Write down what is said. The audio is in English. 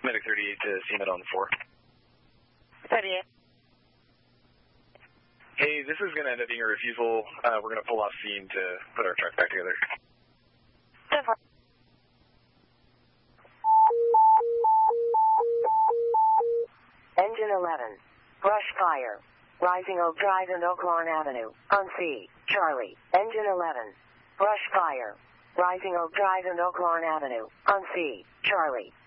Medic 38 to CMED on the 4. 38. Hey, this is going to end up being a refusal. We're going to pull off scene to put our truck back together. 10-4. Engine 11. Brush fire. Rising Oak Drive and Oaklawn Avenue. On C. Charlie. Engine 11. Brush fire. Rising Oak Drive and Oaklawn Avenue. On C. Charlie.